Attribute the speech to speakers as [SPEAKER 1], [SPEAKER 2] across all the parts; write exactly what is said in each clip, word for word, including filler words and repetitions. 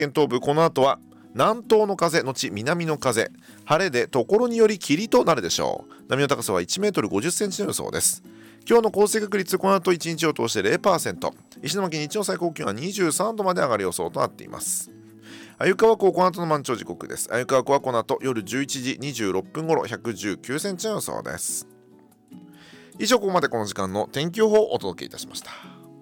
[SPEAKER 1] 県東部、この後は南東の風のち南の風、晴れでところにより霧となるでしょう。波の高さはいちメートルごじゅっセンチの予想です。今日の降水確率、この後いちにちを通して ゼロパーセント、 石巻日の最高気温はにじゅうさんどまで上がる予想となっています。鮎川湖、この後の満潮時刻です。鮎川湖はこの後夜じゅういちじにじゅうろっぷん頃ひゃくじゅうきゅうセンチの予想です。以上、ここまでこの時間の天気予報をお届けいたしました。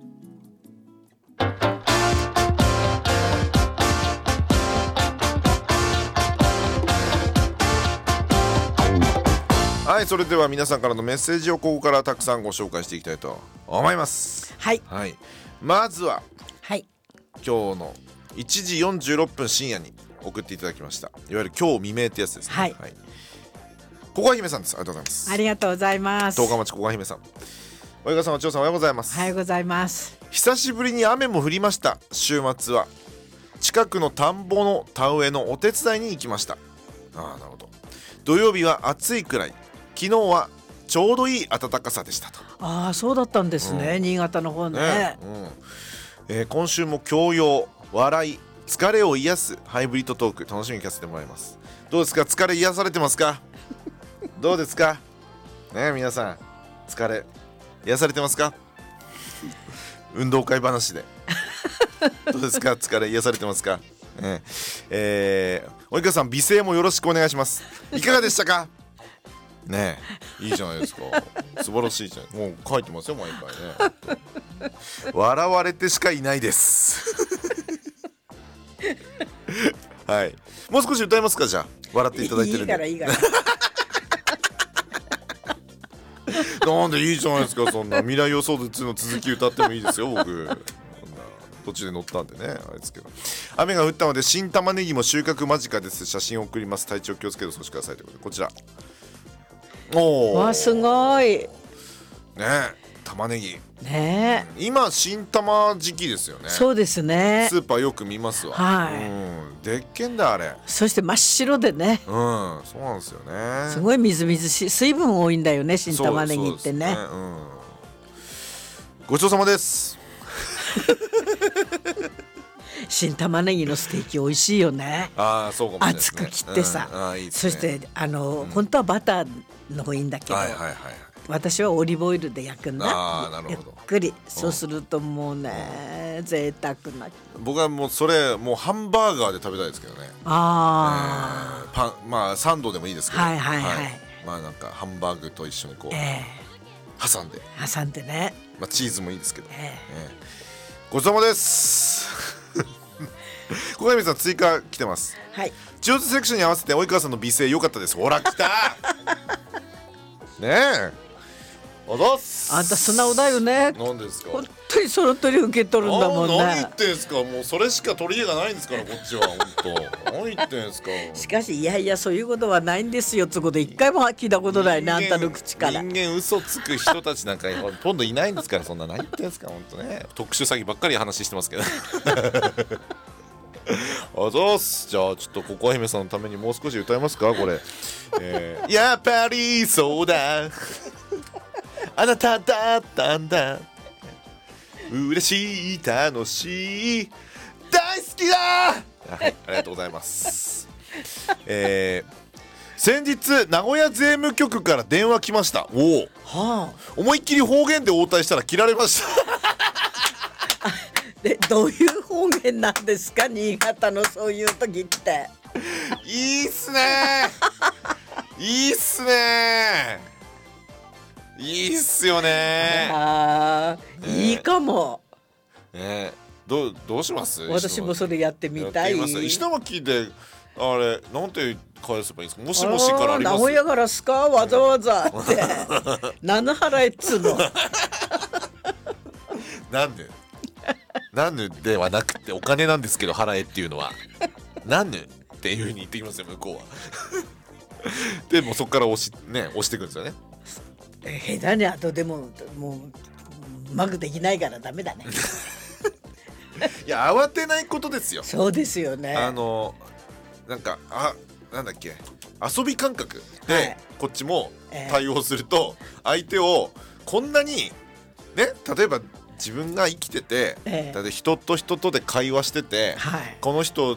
[SPEAKER 1] はい、それでは皆さんからのメッセージをここからたくさんご紹介していきたいと思います。
[SPEAKER 2] はい、
[SPEAKER 1] はい、まずは、
[SPEAKER 2] はい、
[SPEAKER 1] 今日のいちじよんじゅうろっぷん深夜に送っていただきました、いわゆる今日未明ってやつですね。
[SPEAKER 2] はい、
[SPEAKER 1] はい、ここは姫さんです。ありがとうございます。
[SPEAKER 2] ありがとうございます。
[SPEAKER 1] 十日町ここは姫さん、おゆかさん、おちょうさん、おはようございます。
[SPEAKER 2] おはようございます。
[SPEAKER 1] 久しぶりに雨も降りました。週末は近くの田んぼの田植えのお手伝いに行きました。ああ、なるほど。土曜日は暑いくらい、昨日はちょうどいい暖かさでしたと。
[SPEAKER 2] ああ、そうだったんですね、うん、新潟の方 ね, ね、
[SPEAKER 1] うんえー、今週も教養、笑い、疲れを癒すハイブリッドトーク、楽しみに聞かせてもらいます。どうですか、疲れ癒されてますかどうですかね、皆さん、疲れ癒されてますか運動会話でどうですか、疲れ癒されてますか、ねえー、おいかさん、美声もよろしくお願いします。いかがでしたかねえ、いいじゃないですか、素晴らしいじゃん。もう書いてますよ、毎回ね。笑われてしかいないですはい、もう少し歌えますか。じゃあ笑っていただいてるんで。いいからいいからなんで、いいじゃないですか、そんな未来予想図の続き歌ってもいいですよ、僕途中で乗ったんでね、あれですけど。雨が降ったので新玉ねぎも収穫間近です。写真を送ります。体調気をつけてお過ごしくださいということで、こちら。おー、
[SPEAKER 2] わ、すごい
[SPEAKER 1] ねえ、玉ねぎ
[SPEAKER 2] ねえ、
[SPEAKER 1] うん、今新玉時期ですよね。
[SPEAKER 2] そうですね、
[SPEAKER 1] スーパーよく見ますわ。
[SPEAKER 2] はい、
[SPEAKER 1] うん、でっけんだあれ。
[SPEAKER 2] そして真っ白でね、
[SPEAKER 1] うん、そうなんですよね。
[SPEAKER 2] すごいみずみずしい、水分多いんだよね、新玉ねぎってね。
[SPEAKER 1] そうですね、うん、ごちそうさまです
[SPEAKER 2] 新玉ねぎのステーキ美味しいよね。
[SPEAKER 1] あ、そうかもしれないですね。
[SPEAKER 2] 厚く切ってさ、
[SPEAKER 1] うん、あ、いいですね。
[SPEAKER 2] そしてあの、
[SPEAKER 1] うん、
[SPEAKER 2] 本当はバターの方がいいんだけど、
[SPEAKER 1] はいはいはい、
[SPEAKER 2] 私はオリーブオイルで焼くんだ。
[SPEAKER 1] あ、なるほど、
[SPEAKER 2] ゆっくり、そうするともうね、うん、贅沢な。
[SPEAKER 1] 僕はもうそれもうハンバーガーで食べたいですけどね。
[SPEAKER 2] あ、
[SPEAKER 1] えー、パン、まあサンドでもいいですけど、
[SPEAKER 2] はいはいはい、はい、
[SPEAKER 1] まあなんかハンバーグと一緒にこう、
[SPEAKER 2] え
[SPEAKER 1] ー、挟んで
[SPEAKER 2] 挟んでね、
[SPEAKER 1] まあチーズもいいですけど、
[SPEAKER 2] えー
[SPEAKER 1] えー、ごちそうさまです小上さん、追加来てます。
[SPEAKER 2] はい、
[SPEAKER 1] ジョーズセクションに合わせて及川さんの美声良かったです。ほら来たねえ、おどっす。
[SPEAKER 2] あんた素直だよね。
[SPEAKER 1] 何ですか、
[SPEAKER 2] 本当にその通り受け取るんだもんね。
[SPEAKER 1] 何言ってんすか、もうそれしか取り柄がないんですから、こっちは。本当何言ってんすか。
[SPEAKER 2] しかし、いやいや、そういうことはないんですよってこと一回も聞いたことないね、あんたの口から。
[SPEAKER 1] 人間嘘つく人たちなんかほとんどいないんですから、そんな何言ってんすか、本当ね。特殊詐欺ばっかり話してますけどあざーす。じゃあちょっとココア姫さんのためにもう少し歌えますか、これ。えー、やっぱりそうだあなただったんだ、嬉しい、楽しい、大好きだ。はい、ありがとうございますえー、先日名古屋税務局から電話来ました。おお、はあ、思いっきり方言で応対したら切られました
[SPEAKER 2] で、どういう方言なんですか、新潟のそういう時って。
[SPEAKER 1] いいっすねいいっすね、いいっすよね。
[SPEAKER 2] あー、ね、いいかも
[SPEAKER 1] ね。どう、どうします？
[SPEAKER 2] 私もそれやってみたい。
[SPEAKER 1] 石巻であれなんて返せばいいんですか。もしもしからあります。
[SPEAKER 2] 名古屋からすか、わざわざって何払えっつうの
[SPEAKER 1] なんでなんでではなくて、お金なんですけど払えっていうのはなんでっていう風に言ってきますよ、向こうはでもそこから押しね押していくんですよね。
[SPEAKER 2] 下手に後でももううまくできないからダメだね
[SPEAKER 1] いや、慌てないことですよ。
[SPEAKER 2] そうですよね。
[SPEAKER 1] あのなんか、あ、なんだっけ、遊び感覚で、はい、こっちも対応すると、相手をこんなにね、例えば自分が生きてて、
[SPEAKER 2] ええ
[SPEAKER 1] だって人と人とで会話してて、
[SPEAKER 2] はい
[SPEAKER 1] この人